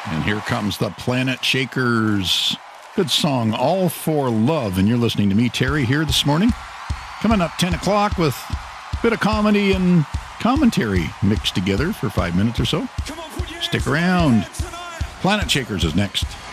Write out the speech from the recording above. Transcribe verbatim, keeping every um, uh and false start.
And here comes the Planet Shakers. Good song, All for Love. And you're listening to me, Terry, here this morning. Coming up ten o'clock with a bit of comedy and commentary mixed together for five minutes or so. Stick around. Planet Shakers is next.